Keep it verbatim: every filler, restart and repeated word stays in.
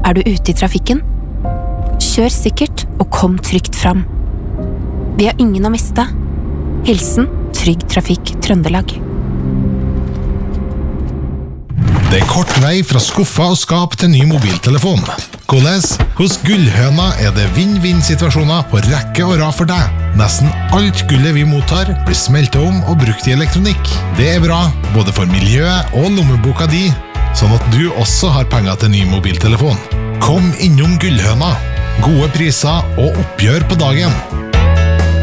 Er du ute i trafikken? Kjør sikkert og kom trygt fram. Vi har ingen å miste. Hilsen Trygg Trafikk Trøndelag. Det er kort vei fra skuffa og skap til ny mobiltelefon. Hvordan? Hos Gullhøna er det vinn-vinn-situasjoner på rekke og rad for deg. Nesten alt gullet vi mottar blir smeltet om og brukt i elektronikk. Det er bra, både for miljøet og lommeboka di, sånn at du også har penger til ny mobiltelefon. Kom innom Gullhøna. Gode priser og oppgjør på dagen.